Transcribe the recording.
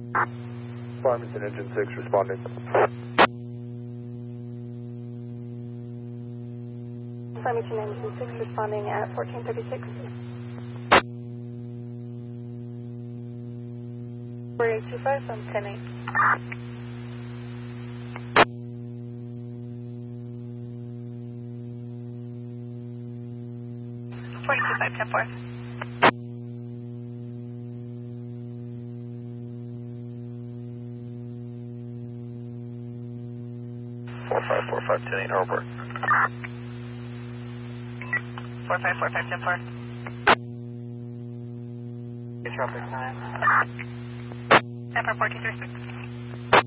Farmington Engine 6 responding. Farmington Engine 6 responding at 1436. 4825 from 10-8. Four five 10-8, over. 4545 10-4. Traffic 9. Denver 1436.